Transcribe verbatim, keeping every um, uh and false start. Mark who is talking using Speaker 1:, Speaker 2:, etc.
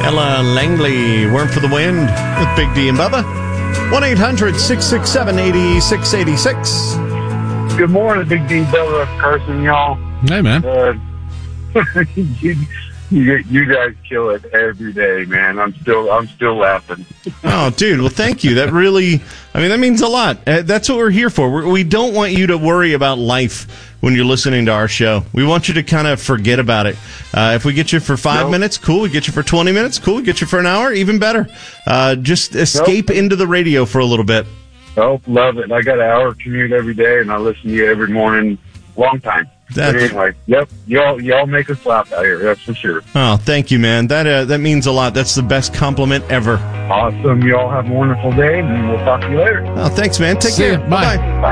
Speaker 1: Ella Langley, Worm for the Wind with Big D and Bubba. one eight hundred six six seven eight six eight six.
Speaker 2: Good morning, Big D, Bubba, Carson, y'all.
Speaker 3: Hey, man.
Speaker 2: Uh, you, you, you guys kill it every day, man. I'm still I'm still laughing.
Speaker 1: Oh, dude. Well, thank you. That really, I mean, that means a lot. Uh, that's what we're here for. We're, we don't want you to worry about life when you're listening to our show. We want you to kind of forget about it. Uh, if we get you for five
Speaker 2: nope.
Speaker 1: minutes, cool. We get you for twenty minutes, cool. We get you for an hour, even better. Uh, just escape
Speaker 2: nope.
Speaker 1: into the radio for a little bit.
Speaker 2: Oh, love it. I got an hour commute every day, and I listen to you every morning. Long time.
Speaker 1: That's,
Speaker 2: but anyway, yep, y'all y'all make us laugh out here. That's for sure.
Speaker 1: Oh, thank you, man. That uh, that means a lot. That's the best compliment ever.
Speaker 2: Awesome. Y'all have a wonderful day, and we'll talk to you later.
Speaker 1: Oh, thanks, man. Take
Speaker 3: See
Speaker 1: care.
Speaker 3: ya. Bye.
Speaker 1: Bye-bye.
Speaker 2: Bye.